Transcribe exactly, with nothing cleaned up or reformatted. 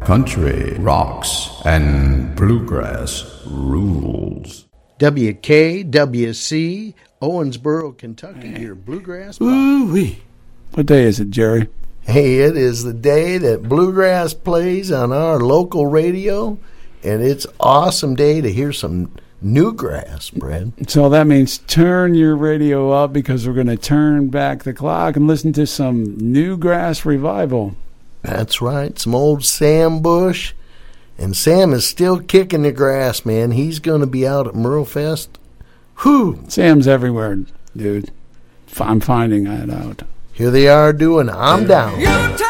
Country rocks and bluegrass rules. W K W C, Owensboro, Kentucky, your bluegrass. Ooh-wee. What day is it, Jerry? Hey, it is the day that bluegrass plays on our local radio, and it's an awesome day to hear some newgrass, Brad. So that means turn your radio up because we're going to turn back the clock and listen to some newgrass revival. That's right, some old Sam Bush. And Sam is still kicking the grass, man. He's going to be out at Merlefest. Whew. Sam's everywhere, dude. I'm finding that out. Here they are doing I'm Down.